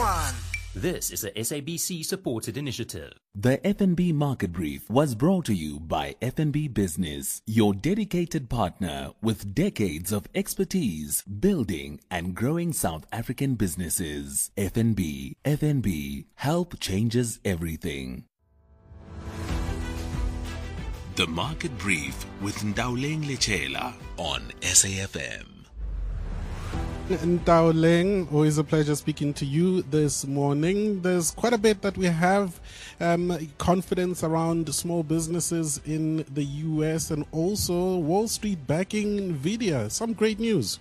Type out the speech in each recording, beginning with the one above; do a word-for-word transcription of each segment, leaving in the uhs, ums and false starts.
one. This is a S A B C-supported initiative. The F N B Market Brief was brought to you by F N B Business, your dedicated partner with decades of expertise building and growing South African businesses. F N B, F N B, help changes everything. The Market Brief with Ndawuleng Lechela on S A F M. Ndawuleng, always a pleasure speaking to you this morning. There's quite a bit that we have um, confidence around small businesses in the U S and also Wall Street backing NVIDIA. Some great news.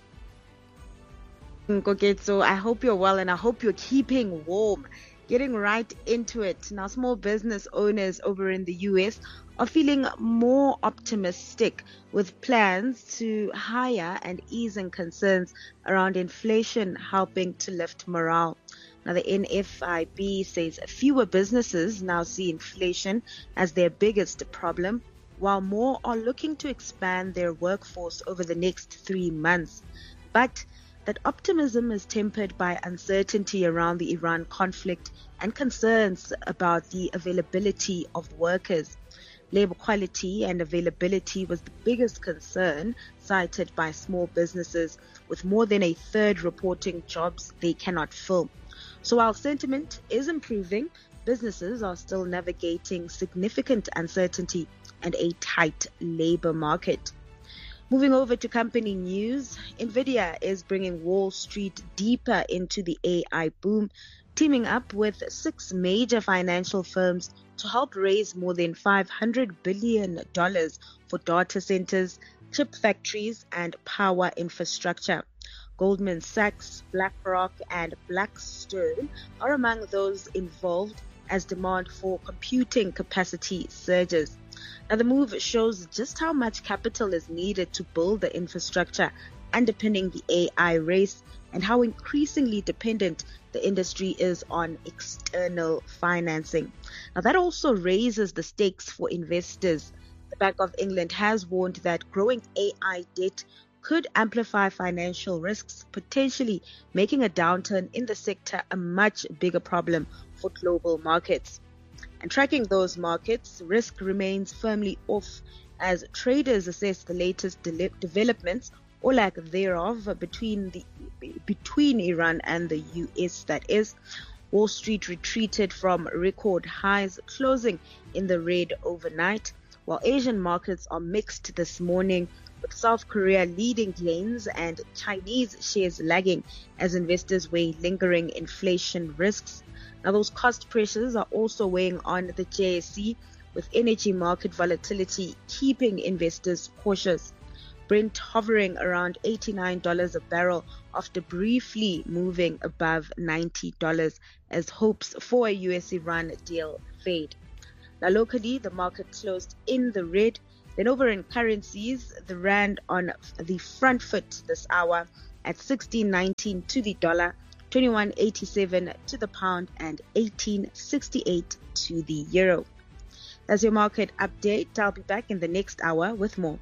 Nkoketso, I hope you're well and I hope you're keeping warm. Getting right into it. Now, small business owners over in the U S are feeling more optimistic with plans to hire and easing concerns around inflation helping to lift morale. Now, the N F I B says fewer businesses now see inflation as their biggest problem, while more are looking to expand their workforce over the next three months. But that optimism is tempered by uncertainty around the Iran conflict and concerns about the availability of workers. Labor quality and availability was the biggest concern cited by small businesses, with more than a third reporting jobs they cannot fill. So while sentiment is improving, businesses are still navigating significant uncertainty and a tight labor market. Moving over to company news, NVIDIA is bringing Wall Street deeper into the A I boom, teaming up with six major financial firms to help raise more than five hundred billion dollars for data centers, chip factories, and power infrastructure. Goldman Sachs, BlackRock, and Blackstone are among those involved as demand for computing capacity surges. Now, the move shows just how much capital is needed to build the infrastructure underpinning the A I race and how increasingly dependent the industry is on external financing. Now, that also raises the stakes for investors. The Bank of England has warned that growing A I debt could amplify financial risks, potentially making a downturn in the sector a much bigger problem for global markets. And tracking those markets, risk remains firmly off as traders assess the latest de- developments or lack thereof between the between Iran and the U S, that is. Wall Street retreated from record highs, closing in the red overnight, while Asian markets are mixed this morning, with South Korea leading gains and Chinese shares lagging as investors weigh lingering inflation risks. Now, those cost pressures are also weighing on the J S E, with energy market volatility keeping investors cautious. Brent hovering around eighty-nine dollars a barrel after briefly moving above ninety dollars as hopes for a U S Iran deal fade. Now, locally, the market closed in the red. Then over in currencies, the rand on the front foot this hour at sixteen nineteen to the dollar, twenty-one eighty-seven to the pound, and eighteen sixty-eight to the euro. That's your market update. I'll be back in the next hour with more.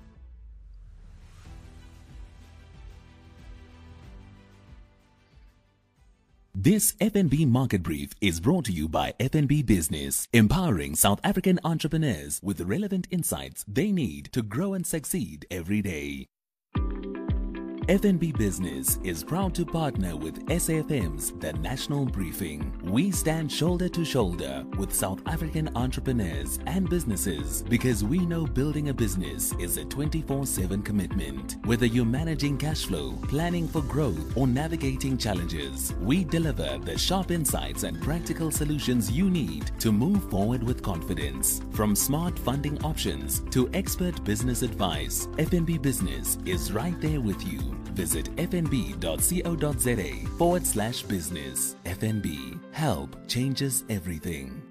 This F N B Market Brief is brought to you by F N B Business, empowering South African entrepreneurs with the relevant insights they need to grow and succeed every day. F N B Business is proud to partner with S A F M's The National Briefing. We stand shoulder to shoulder with South African entrepreneurs and businesses because we know building a business is a twenty-four seven commitment. Whether you're managing cash flow, planning for growth, or navigating challenges, we deliver the sharp insights and practical solutions you need to move forward with confidence. From smart funding options to expert business advice, F N B Business is right there with you. Visit fnb.co.za forward slash business. F N B. Help changes everything.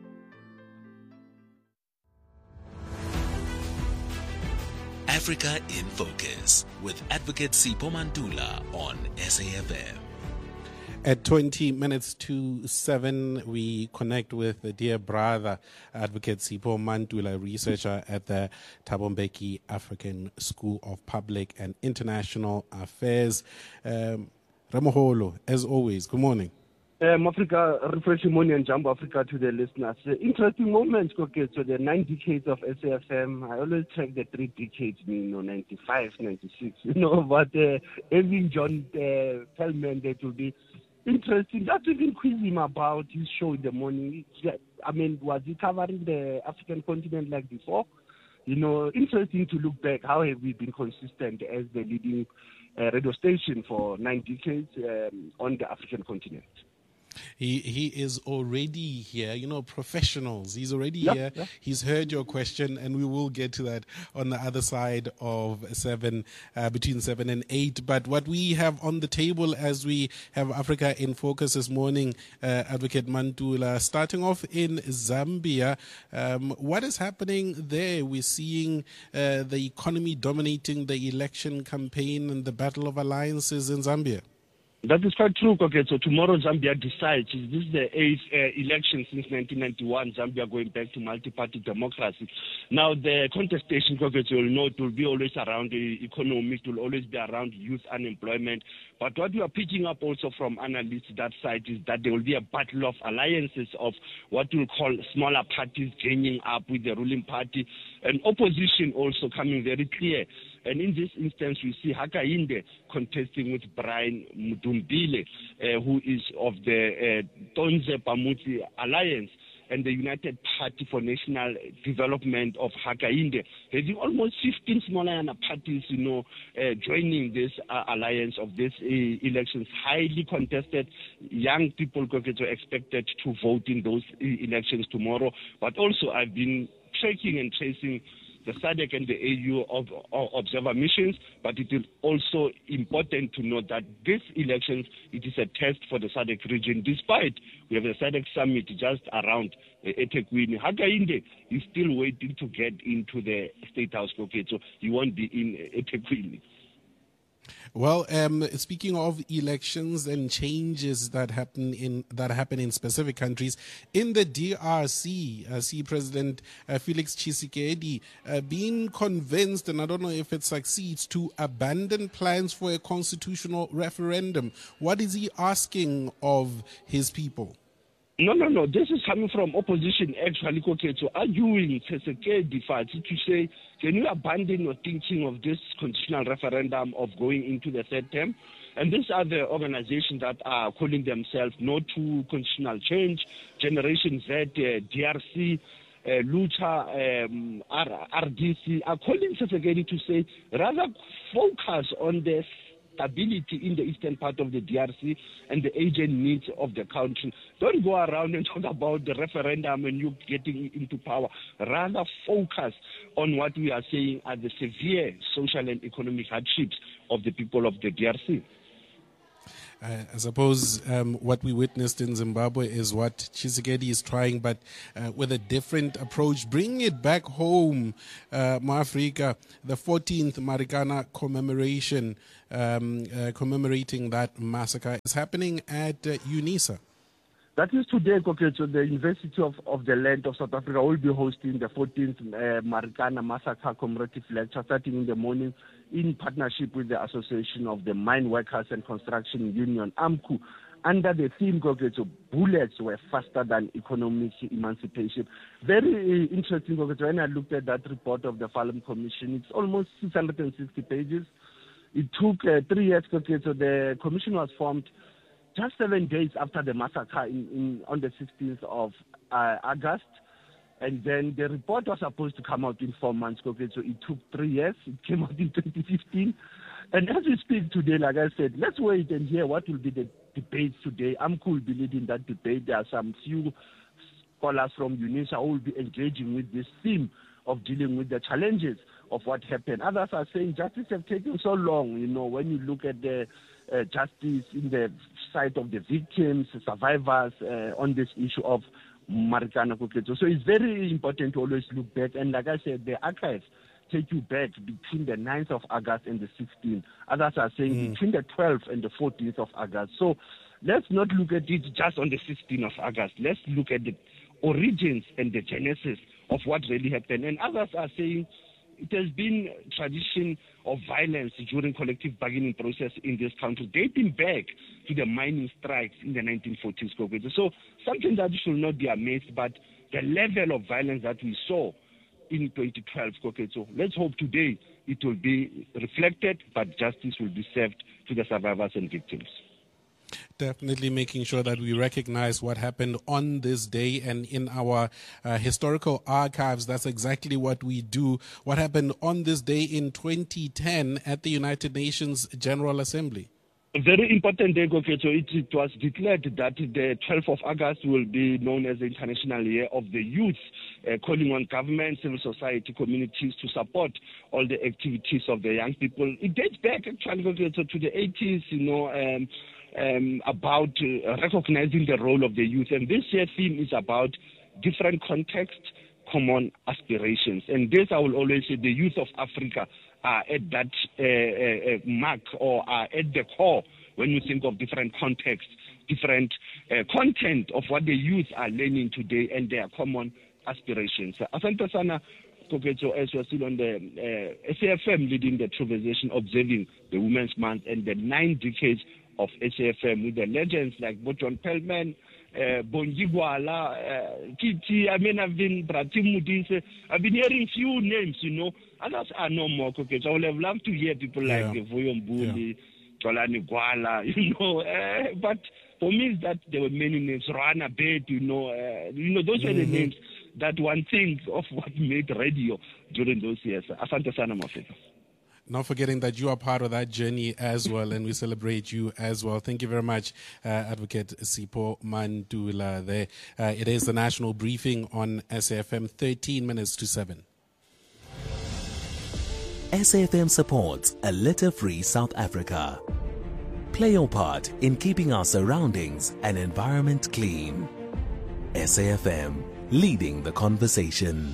Africa in Focus with Advocate Sipho Mantula on S A F M. At twenty minutes to seven, we connect with the dear brother, Advocate Sipho Mantula, researcher at the Thabo Mbeki African School of Public and International Affairs. Um, Ramoholo, as always, good morning. Um, Africa, refreshing morning and Jumbo Africa to the listeners. Uh, interesting moments, okay, so the nine decades of S A F M. I always track the three decades, you know, ninety-five, ninety-six, you know, but uh, having John uh, Pellman, that will be interesting. Just even quiz him about his show in the morning. I mean, was he covering the African continent like before? You know, interesting to look back. How have we been consistent as the leading uh, radio station for nine decades um, on the African continent? He he is already here, you know, professionals. He's already yeah, here. Yeah. He's heard your question, and we will get to that on the other side of seven, uh, between seven and eight. But what we have on the table as we have Africa in Focus this morning, uh, Advocate Mantula, starting off in Zambia. Um, what is happening there? We're seeing uh, the economy dominating the election campaign and the battle of alliances in Zambia. That is quite true, okay. So tomorrow Zambia decides. This is the eighth uh, election since nineteen ninety-one, Zambia going back to multi-party democracy. Now the contestation, okay, so you'll know it will be always around the economy, it will always be around youth unemployment. But what we are picking up also from analysts that side is that there will be a battle of alliances of what we'll call smaller parties gaining up with the ruling party, and opposition also coming very clear. And in this instance, we see Hakainde contesting with Brian Mudumbile, uh, who is of the uh, Tonze Pamuti Alliance, and the United Party for National Development of Hakainde, having almost fifteen smaller parties, you know, uh, joining this uh, alliance of these uh, elections, highly contested. Young people are expected to vote in those uh, elections tomorrow. But also, I've been tracking and tracing the S A D C and the A U of, of observer missions, but it is also important to note that these elections, it is a test for the S A D C region, despite we have the S A D C summit just around uh, eThekwini. Hakainde is still waiting to get into the State House, okay, so he won't be in eThekwini. Well, um, speaking of elections and changes that happen in that happen in specific countries, in the D R C, I see President uh, Felix Tshisekedi uh, being convinced, and I don't know if it succeeds, to abandon plans for a constitutional referendum. What is he asking of his people? No, no, no. This is coming from opposition, actually, okay, so arguing Tshisekedi to say, can you abandon your thinking of this constitutional referendum of going into the third term? And these are the organizations that are calling themselves No to Constitutional Change, Generation Z, uh, D R C, uh, Lucha, um, R D C, are calling Tshisekedi to say, rather focus on this stability in the eastern part of the D R C and the agent needs of the country. Don't go around and talk about the referendum and you getting into power. Rather focus on what we are saying are the severe social and economic hardships of the people of the D R C. Uh, I suppose um, what we witnessed in Zimbabwe is what Tshisekedi is trying, but uh, with a different approach. Bringing it back home, uh, Africa, the fourteenth Marikana commemoration, um, uh, commemorating that massacre, is happening at uh, UNISA. That is today, okay, so the University of, of the Land of South Africa will be hosting the fourteenth uh, Marikana Massacre commemorative lecture starting in the morning in partnership with the Association of the Mine Workers and Construction Union, A M C U, under the theme, okay, so bullets were faster than economic emancipation. Very uh, interesting, okay, so when I looked at that report of the Farlam Commission, it's almost six hundred sixty pages. It took uh, three years, okay, so the commission was formed just seven days after the massacre in, in, on the sixteenth of uh, August. And then the report was supposed to come out in four months, okay, so it took three years. It came out in twenty fifteen. And as we speak today, like I said, let's wait and hear what will be the debates today. A M C U will be leading that debate. There are some few scholars from UNISA who will be engaging with this theme of dealing with the challenges of what happened. Others are saying justice has taken so long, you know, when you look at the uh, justice in the side of the victims, survivors uh, on this issue of Marikana Koketo. So it's very important to always look back. And like I said, the archives take you back between the ninth of August and the sixteenth. Others are saying mm. between the twelfth and the fourteenth of August. So let's not look at it just on the sixteenth of August. Let's look at the origins and the genesis of what really happened. And others are saying it has been tradition of violence during collective bargaining process in this country, dating back to the mining strikes in the nineteen forties. So something that should not be amazed, but the level of violence that we saw in twenty twelve. So let's hope today it will be reflected, but justice will be served to the survivors and victims. Definitely making sure that we recognize what happened on this day, and in our uh, historical archives, that's exactly what we do. What happened on this day in twenty ten at the United Nations General Assembly? A very important day, okay. So it, it was declared that the twelfth of August will be known as the International Year of the Youth, uh, calling on government, civil society, communities to support all the activities of the young people. It dates back actually okay, so to the eighties, you know, um, um, about uh, recognizing the role of the youth. And this year's theme is about different contexts, common aspirations. And this I will always say the youth of Africa are at that uh, uh, mark, or are at the core when you think of different contexts, different uh, content of what the youth are learning today and their common aspirations. Asante sana, Koketso, as you're still on the uh, S A F M leading the Trovezation, observing the Women's Month and the nine decades of S A F M with the legends like John Pellman, Uh, Bonjigwala, uh, Titi. I mean, I've been Bratim Mudise. I've been hearing few names, you know. Others are no more. Okay, so I would have loved to hear people like Yeah. Voyon Buli, Yeah. Jolani Gwala, you know. Uh, but for me, is that there were many names. Rana Bet, you know. Uh, you know, those were the names that one thinks of what made radio during those years. Asante sana, Mafeka. Not forgetting that you are part of that journey as well, and we celebrate you as well. Thank you very much, uh, Advocate Sipho Mantula there. Uh, it is the national briefing on S A F M, thirteen minutes to seven. S A F M supports a litter-free South Africa. Play your part in keeping our surroundings and environment clean. S A F M, leading the conversation.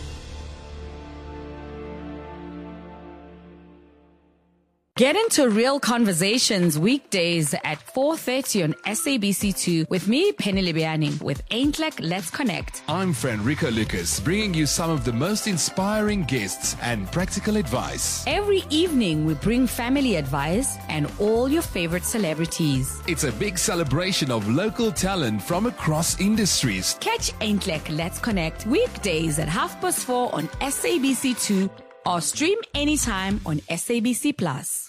Get into Real Conversations weekdays at four thirty on S A B C two with me, Penny Libiani, with Aintlek Let's Connect. I'm Fenrico Lucas, bringing you some of the most inspiring guests and practical advice. Every evening, we bring family advice and all your favorite celebrities. It's a big celebration of local talent from across industries. Catch Aintlek Let's Connect weekdays at half past four on S A B C two or stream anytime on S A B C Plus.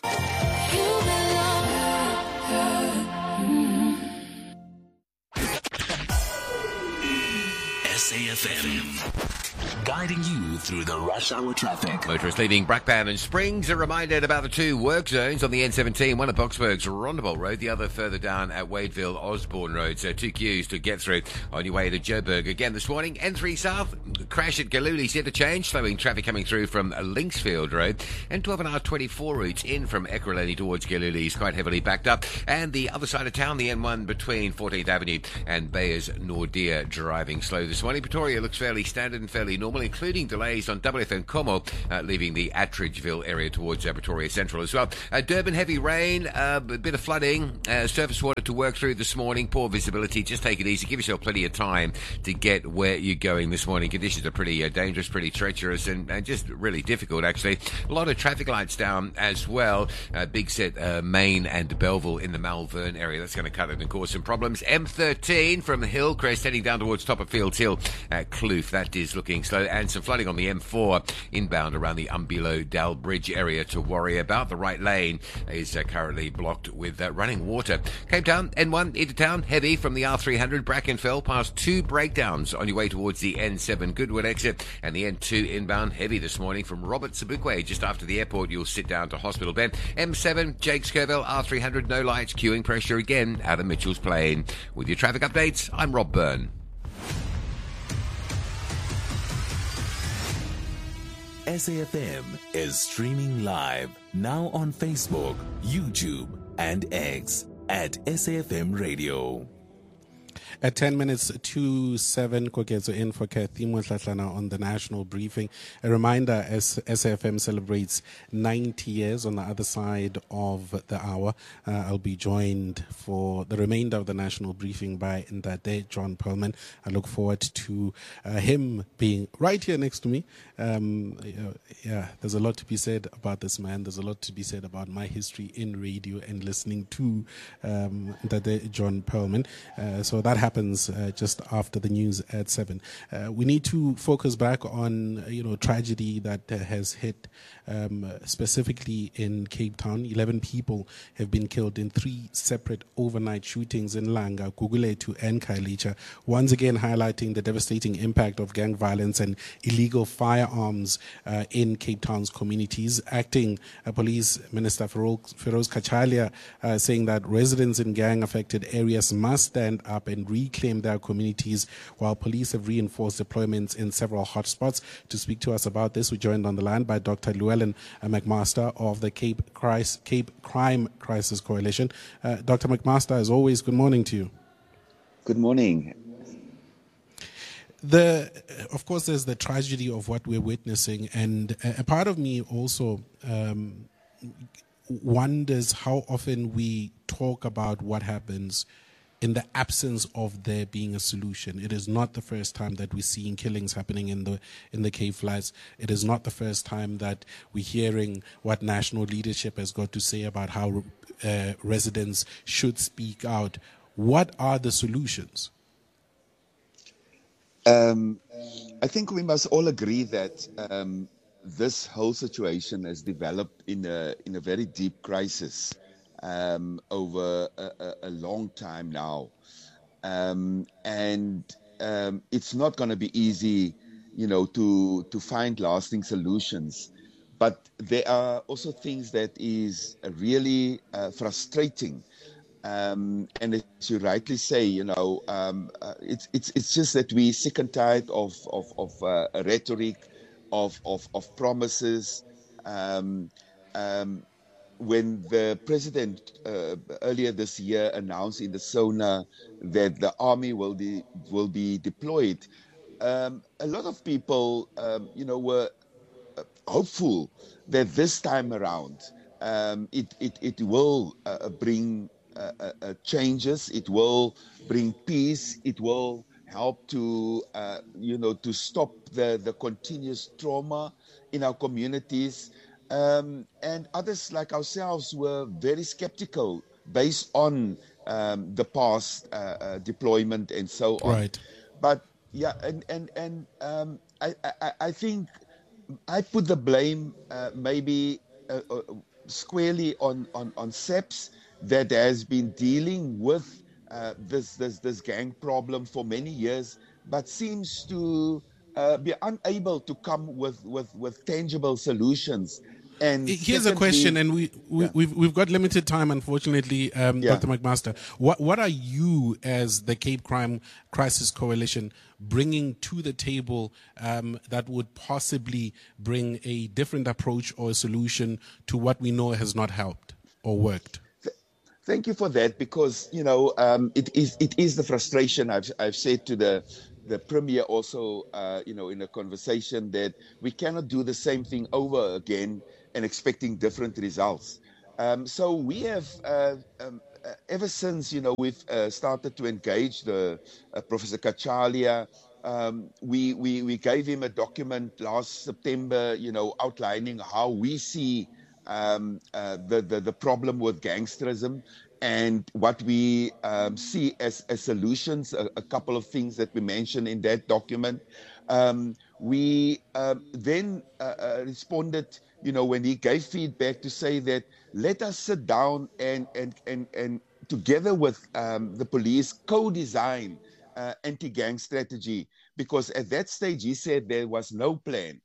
S A F M, guiding you through the rush hour traffic. Motorists leaving Brackpan and Springs are reminded about the two work zones on the N seventeen, one at Boxburg's Rondebolt Road, the other further down at Wadeville Osborne Road. So two queues to get through on your way to Joburg. Again this morning, N three South, crash at Galuli's interchange, slowing traffic coming through from Linksfield Road. And twelve and R twenty-four routes in from Ekurhuleni towards Galuli's, quite heavily backed up. And the other side of town, the N one between fourteenth Avenue and Bayers Nordia, driving slow this morning. Pretoria looks fairly standard and fairly normal, including delays on W F N Como, uh, leaving the Attridgeville area towards uh, Pretoria Central as well. Uh, Durban, heavy rain, uh, a bit of flooding, uh, surface water to work through this morning, poor visibility. Just take it easy, give yourself plenty of time to get where you're going this morning. Conditions are pretty uh, dangerous, pretty treacherous, and, and just really difficult, actually. A lot of traffic lights down as well. Uh, big set uh, Main and Belleville in the Malvern area. That's going to cut it and cause some problems. M thirteen from Hillcrest heading down towards Top of Fields Hill at Kloof. That is looking slow. And some flooding on the M four inbound around the Umbilo Dal Bridge area to worry about. The right lane is uh, currently blocked with uh, running water. Cape Town, N one into town, heavy from the R three hundred. Brackenfell past two breakdowns on your way towards the N seven Goodwood exit. And the N two inbound, heavy this morning from Robert Sobukwe. Just after the airport, you'll sit down to Hospital Bend. M seven, Jake Scoville, R three hundred, no lights, queuing pressure again out of Mitchell's Plain. With your traffic updates, I'm Rob Byrne. S A F M is streaming live now on Facebook, YouTube, and X at S A F M Radio. At ten minutes to seven, Koketso in for Kathy Motlatlana on the national briefing. A reminder as S F M celebrates ninety years on the other side of the hour. Uh, I'll be joined for the remainder of the national briefing by Ndade John Perlman. I look forward to uh, him being right here next to me. Um, yeah, there's a lot to be said about this man. There's a lot to be said about my history in radio and listening to um, Ndade John Perlman. Uh, so that happens uh, just after the news at seven. Uh, we need to focus back on, you know, tragedy that uh, has hit um, specifically in Cape Town. eleven people have been killed in three separate overnight shootings in Langa, Guguletu and Khayelitsha, once again highlighting the devastating impact of gang violence and illegal firearms uh, in Cape Town's communities. Acting uh, Police Minister Feroz, Feroz Kachalia uh, saying that residents in gang-affected areas must stand up and reclaim their communities, while police have reinforced deployments in several hotspots. To speak to us about this, we're joined on the line by Doctor Llewellyn uh, McMaster of the Cape, Christ, Cape Crime Crisis Coalition. Uh, Doctor McMaster, as always, good morning to you. Good morning. The, of course, there's the tragedy of what we're witnessing, and a, a part of me also um, wonders how often we talk about what happens in the absence of there being a solution. It is not the first time that we're seeing killings happening in the in the Cape Flats. It is not the first time that we're hearing what national leadership has got to say about how uh, residents should speak out. What are the solutions? Um, I think we must all agree that um, this whole situation has developed in a in a very deep crisis um, over a, a, a long time now, um, and um, it's not going to be easy, you know, to to find lasting solutions. But there are also things that is really uh, frustrating. Um, and as you rightly say, you know, um, uh, it's it's it's just that we're sick and tired of of, of uh, rhetoric, of of, of promises. Um, um, when the president uh, earlier this year announced in the SONA that the army will be will be deployed, um, a lot of people, um, you know, were hopeful that this time around um, it it it will uh, bring. Uh, uh, changes, it will bring peace, it will help to, uh, you know, to stop the, the continuous trauma in our communities. Um, and others like ourselves were very skeptical based on um, the past uh, uh, deployment and so on. Right. But yeah, and, and, and um, I, I, I think I put the blame uh, maybe uh, uh, squarely on, on, on SEPS, that has been dealing with uh, this, this this gang problem for many years, but seems to uh, be unable to come with, with, with tangible solutions. And here's secondly, a question, and we, we yeah. we've we've got limited time, unfortunately, um, Yeah. Doctor McMaster. What what are you, as the Cape Crime Crisis Coalition, bringing to the table um, that would possibly bring a different approach or a solution to what we know has not helped or worked? Thank you for that, because you know um, it is it is the frustration. I've I've said to the the premier also, uh, you know, in a conversation, that we cannot do the same thing over again and expecting different results. Um, so we have uh, um, uh, ever since you know we've uh, started to engage the uh, Professor Kachalia. Um, we we we gave him a document last September, you know, outlining how we see. Um, uh, the, the the problem with gangsterism and what we um, see as, as solutions, a, a couple of things that we mentioned in that document. Um, we uh, then uh, uh, responded, you know, when he gave feedback to say that let us sit down and and and, and together with um, the police co-design uh, anti-gang strategy, because at that stage he said there was no plan.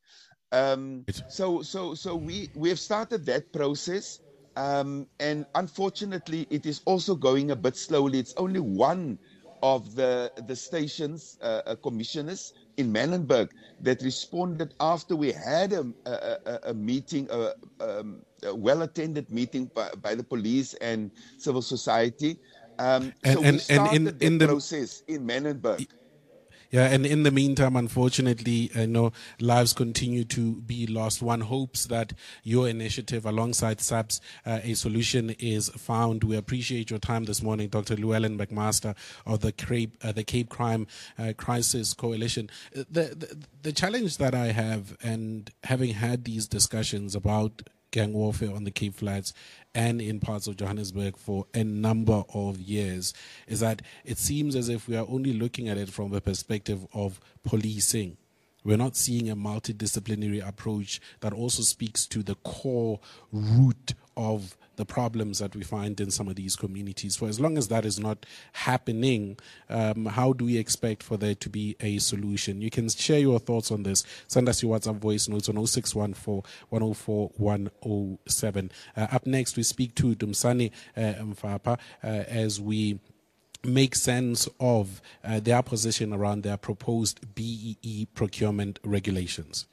Um, so, so, so we, we have started that process, um, and unfortunately, it is also going a bit slowly. It's only one of the the stations uh, uh, commissioners in Manenberg that responded after we had a, a, a meeting, a, um, a well-attended meeting by, by the police and civil society. Um, And- so and- we started and in- that in the- process in Menenberg. Yeah, and in the meantime, unfortunately, I know lives continue to be lost. One hopes that your initiative alongside S A P's uh, a solution is found. We appreciate your time this morning, Doctor Llewellyn McMaster of the Cape, uh, the Cape Crime uh, Crisis Coalition. Uh, The, the, the challenge that I have, and having had these discussions about gang warfare on the Cape Flats and in parts of Johannesburg for a number of years, is that it seems as if we are only looking at it from the perspective of policing. We're not seeing a multidisciplinary approach that also speaks to the core root of the problems that we find in some of these communities. For as long as that is not happening, um, how do we expect for there to be a solution? You can share your thoughts on this. Send us your WhatsApp voice notes on oh six one four, one oh four, one oh seven. Uh, up next, we speak to Dumisani uh, Mfapa uh, as we make sense of uh, their position around their proposed B E E procurement regulations.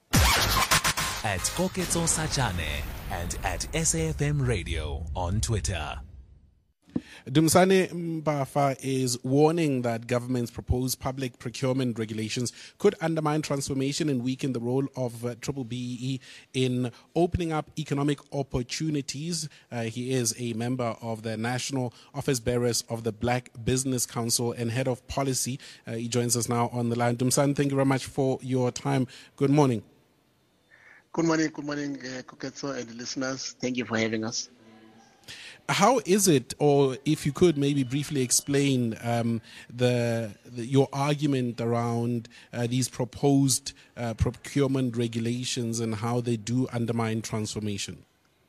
At Koketso Sachane and at S A F M Radio on Twitter. Dumisani Mfapa is warning that government's proposed public procurement regulations could undermine transformation and weaken the role of uh, Triple B E E in opening up economic opportunities. Uh, he is a member of the National Office Bearers of the Black Business Council and head of policy. Uh, he joins us now on the line. Dumisani, thank you very much for your time. Good morning. Good morning, good morning, uh, Koketso and listeners. Thank you for having us. How is it, or if you could maybe briefly explain um, the, the your argument around uh, these proposed uh, procurement regulations and how they do undermine transformation?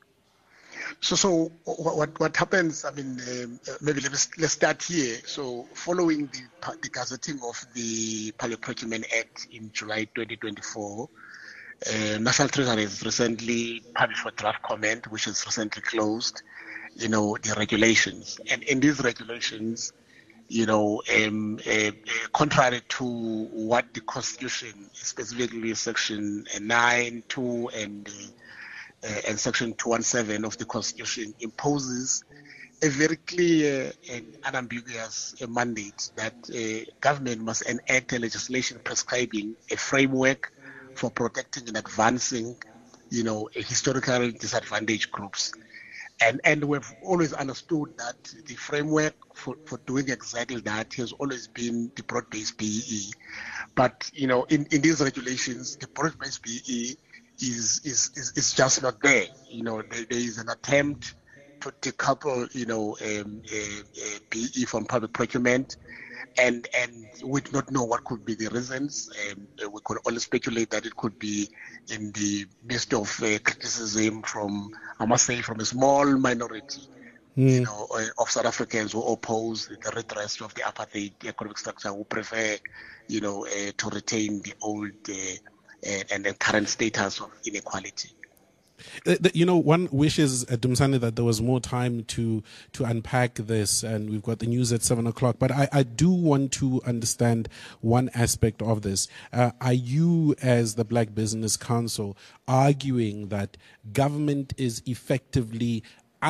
So, so what what happens? I mean, um, maybe let's let's start here. So, following the the gazetting of the Public Procurement Act in July twenty twenty-four. Uh, National Treasury has recently published a draft comment, which is recently closed, you know, the regulations. And in these regulations, you know, um, uh, uh, contrary to what the Constitution, specifically Section nine, two, and, uh, uh, and Section two seventeen of the Constitution imposes a very clear and unambiguous uh, mandate that uh, government must enact a legislation prescribing a framework for protecting and advancing, you know, historically disadvantaged groups. And and we've always understood that the framework for, for doing exactly that has always been the broad-based B E E. But, you know, in, in these regulations, the broad-based B E E is, is, is, is just not there. You know, there, there is an attempt to decouple, you know, um, uh, uh, B E E from public procurement. And and we do not know what could be the reasons. Um, we could only speculate that it could be in the midst of uh, criticism from, I must say, from a small minority, mm. you know, uh, of South Africans who oppose the redress of the apartheid economic structure, who prefer, you know, uh, to retain the old uh, uh, and the current status of inequality. Uh, the, you know, one wishes, uh, Dumisani, that there was more time to to unpack this, and we've got the news at seven o'clock. But I, I do want to understand one aspect of this. Uh, are you, as the Black Business Council, arguing that government is effectively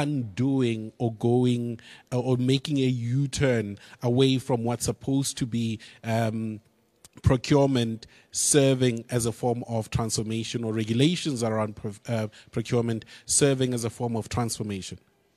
undoing or going uh, or making a U-turn away from what's supposed to be um, procurement serving as a form of transformation, or regulations around uh, procurement serving as a form of transformation?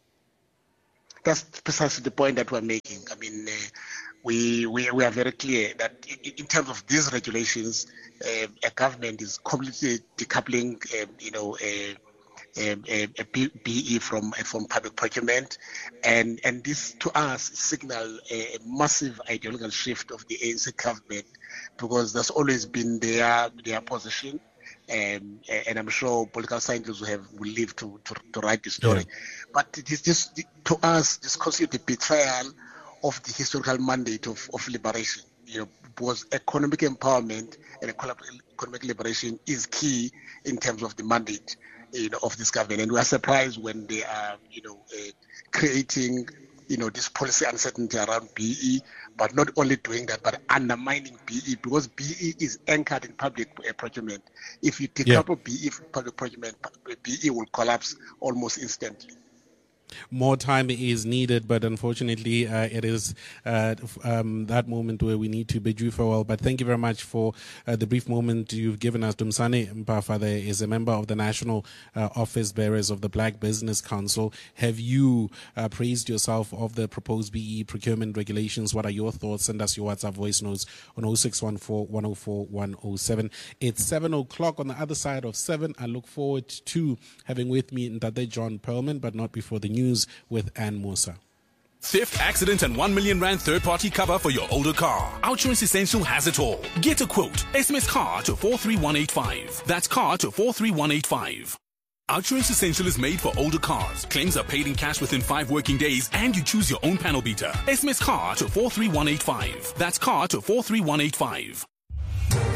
That's precisely the point that we're making. I mean, uh, we, we we are very clear that in, in terms of these regulations, uh, a government is completely decoupling, uh, you know, a, a, a B E from from public procurement, and and this to us signal a, a massive ideological shift of the A N C government, because that's always been their their position, um, and I'm sure political scientists will have will live to, to, to write the story. Yeah. But it is just to us this constitutes a betrayal of the historical mandate of, of liberation. You know, because economic empowerment and economic liberation is key in terms of the mandate, you know, of this government. And we are surprised when they are, you know, uh, creating, you know, this policy uncertainty around B E, but not only doing that, but undermining B E, because B E is anchored in public uh, procurement. If you decouple yeah. B E from public procurement, B E will collapse almost instantly. more time is needed, but unfortunately, uh, it is uh, um, that moment where we need to bid you farewell. But thank you very much for uh, the brief moment you've given us. Dumsane Mpafade is a member of the National uh, Office Bearers of the Black Business Council. Have you uh, praised yourself of the proposed B E procurement regulations? What are your thoughts? Send us your WhatsApp voice notes on oh six one four, one oh four, one oh seven. It's seven o'clock on the other side of seven. I look forward to having with me Ndade John Perlman, but not before the news with Ann Musa. Theft, accident, and one million rand third-party cover for your older car. Outsurance Essential has it all. Get a quote. S M S car to four three one eight five. That's car to four three one eight five. Outsurance Essential is made for older cars. Claims are paid in cash within five working days, and you choose your own panel beater. S M S car to four three one eight five. That's car to four three one eight five.